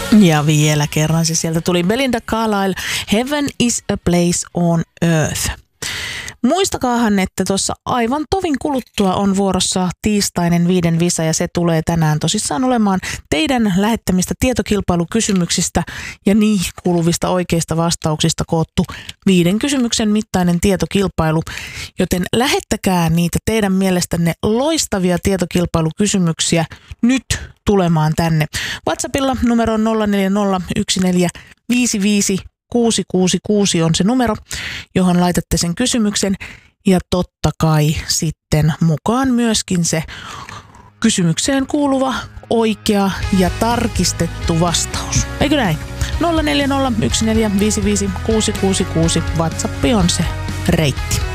Ja vielä kerran se sieltä tuli Belinda Carlisle, Heaven is a place on earth. Muistakaahan, että tuossa aivan tovin kuluttua on vuorossa tiistainen 5 visa ja se tulee tänään tosissaan olemaan teidän lähettämistä tietokilpailukysymyksistä ja niihin kuuluvista oikeista vastauksista koottu 5 kysymyksen mittainen tietokilpailu, joten lähettäkää niitä teidän mielestänne loistavia tietokilpailukysymyksiä nyt tulemaan tänne. WhatsAppilla numero on 0401455666 on se numero, johon laitatte sen kysymyksen ja totta kai sitten mukaan myöskin se kysymykseen kuuluva oikea ja tarkistettu vastaus. Eikö näin? 0401455666 WhatsApp on se reitti.